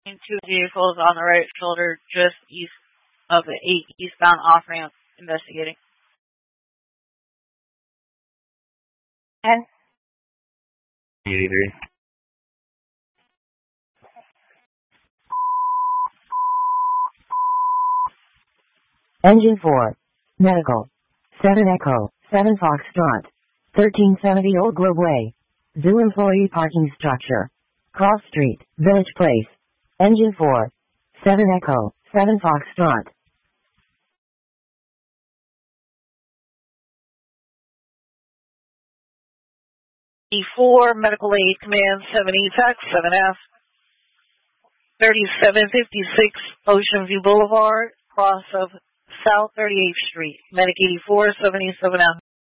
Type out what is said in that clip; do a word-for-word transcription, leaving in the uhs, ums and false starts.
Two vehicles on the right shoulder just east of the eight eastbound off-ramp investigating. ten. eighty-three. Engine four. Medical. seven Echo, seven Foxtrot. thirteen seventy Old Globe Way. Zoo employee parking structure. Cross Street, Village Place. Engine four. seven Echo, seven Foxtrot. E four, medical aid, command seven E T A C, seven F, thirty-seven fifty-six Ocean View Boulevard, cross of South thirty-eighth Street, Medic eighty-four, seventy-seven F.